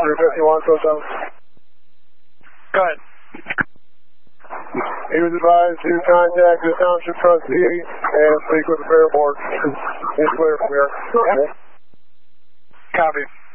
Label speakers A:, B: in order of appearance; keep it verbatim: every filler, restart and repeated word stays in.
A: three fifty-one, so seven.
B: Go ahead.
A: He was advised to contact the township trustee and speak with the fair board. It's clear from here.
B: Copy.